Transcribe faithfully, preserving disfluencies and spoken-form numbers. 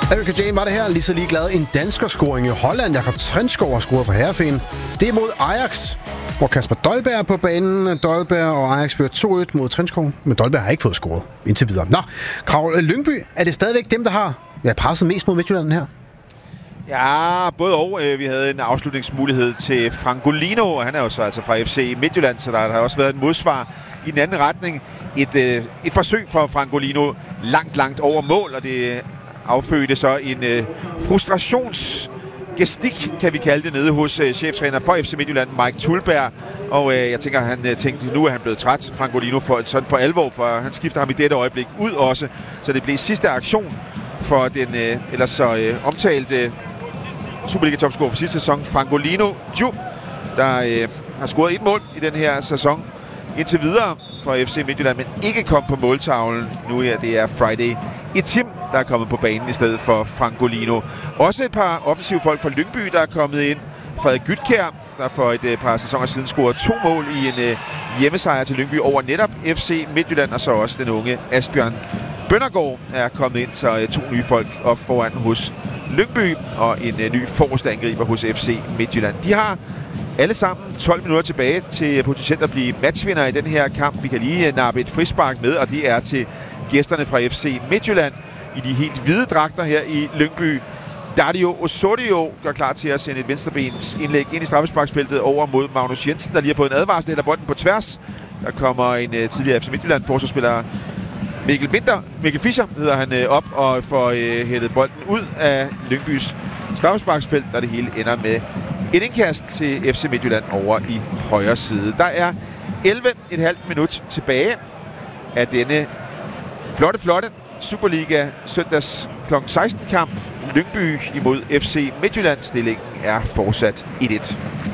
Erika Jane var det her, lige så ligeglad. En danskerscoring i Holland. Jakob Trenskov har scoret for Herrefeen. Det er mod Ajax, hvor Kasper Dolberg er på banen. Dolberg og Ajax fører to et mod Trenskov, men Dolberg har ikke fået scoret indtil videre. Nå, Krav, Lyngby, er det stadigvæk dem, der har ja, presset mest mod Midtjylland her? Ja, både og. Vi havde en afslutningsmulighed til Frangolino, og han er jo så altså fra F C Midtjylland, så der har også været en modsvar i den anden retning. Et, et forsøg for Frangolino langt, langt over mål, og det affødte så en uh, frustrationsgestik, kan vi kalde det, nede hos uh, cheftræner for F C Midtjylland, Mike Tulberg. Og uh, jeg tænker, han uh, tænkte, nu er han blevet træt, Frangolino, for, sådan for alvor, for han skifter ham i dette øjeblik ud også. Så det blev sidste aktion for den uh, ellers så uh, omtalte Superliga-topscorer for sidste sæson, Frangolino Djum, der uh, har scoret et mål i den her sæson indtil videre for F C Midtjylland, men ikke kom på måltavlen. Nu ja, det er Friday Etim, der er kommet på banen i stedet for Frangolino. Også et par offensive folk fra Lyngby, der er kommet ind. Frederik Gytkjær, der for et par sæsoner siden scorede to mål i en uh, hjemmesejr til Lyngby over netop F C Midtjylland, og så også den unge Asbjørn Bøndergaard er kommet ind, så uh, to nye folk op foran hos Lyngby, og en uh, ny forreste angriber hos F C Midtjylland. De har alle sammen tolv minutter tilbage til potentielt at blive matchvinder i den her kamp. Vi kan lige nappe et frispark med, og det er til gæsterne fra F C Midtjylland i de helt hvide dragter her i Lyngby. Dario Osorio gør klar til at sende et venstrebens indlæg ind i straffesparksfeltet over mod Magnus Jensen, der lige har fået en advarsel eller bolden på tværs. Der kommer en uh, tidligere F C Midtjylland forsvarsspiller, Mikkel Winter, Mikkel Fischer hedder han, uh, op og får uh, hættet bolden ud af Lyngbys straffesparksfelt, der det hele ender med et indkast til F C Midtjylland over i højre side. Der er elleve komma fem minut tilbage af denne flotte, flotte Superliga søndags klokken seksten kamp. Lyngby imod F C Midtjylland. Stillingen er fortsat et et.